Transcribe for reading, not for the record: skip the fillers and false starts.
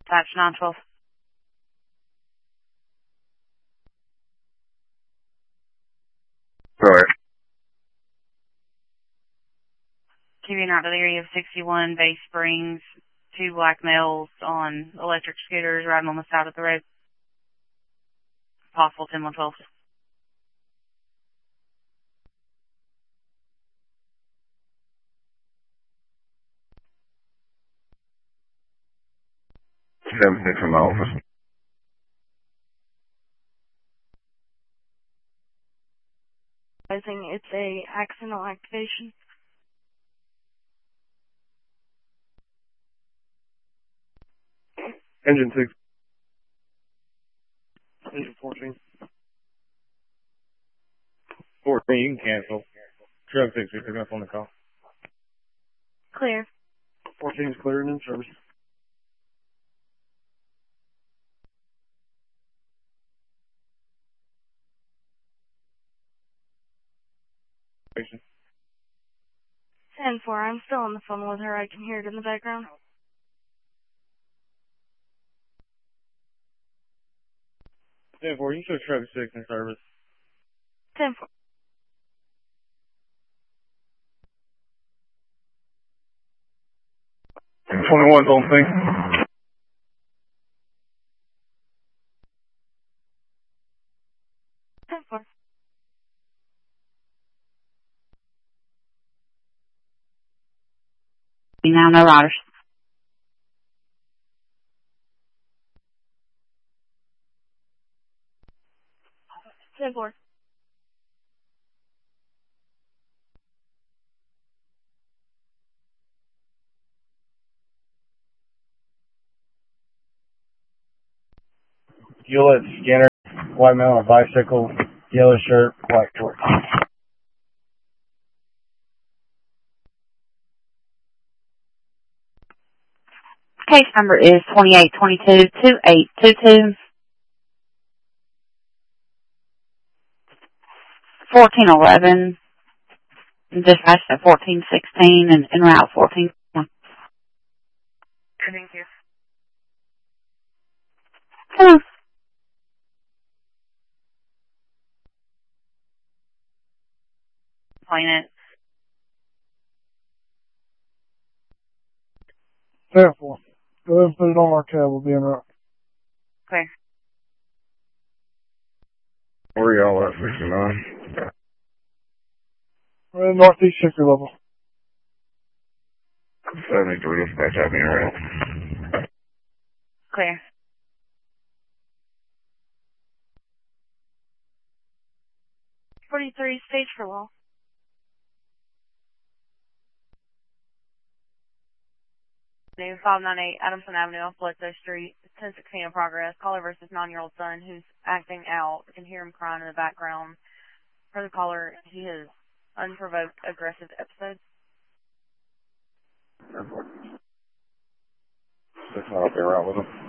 Dispatch 912. Right. Giving out to the area of 61 Bay Springs, 2 black males on electric scooters riding on the side of the road. Possible 10-112. From my office. I think it's a accidental activation. Engine 6. Engine 14. 14, you can cancel. Truck 6, you're picking up on the call. Clear. 14 is clear and in service. Station. 10-4, I'm still on the phone with her. I can hear it in the background. Yeah, 4, you show truck 6 in service. 10-4. 21's on thing. 10-4. Now no riders. Ten four. Hewlett Skinner, white man on a bicycle, yellow shirt, black shorts. Case number is 2822-2822. 1411. Dispatch at 1416 and en route 14. Thank you. Hello. Playing it. 10-4. Go ahead and put it on our cab. We'll be in route. Clear. Where y'all at, 69? We're in northeast sector level. 73, dispatch, I'll be in route. Clear. .43, stage for law. New 598 Adamson Avenue off Bledsoe Street, 1016 in progress. Caller versus 9-year-old son who's acting out. You can hear him crying in the background. For the caller, he has unprovoked aggressive episodes. Just not up there, out with him.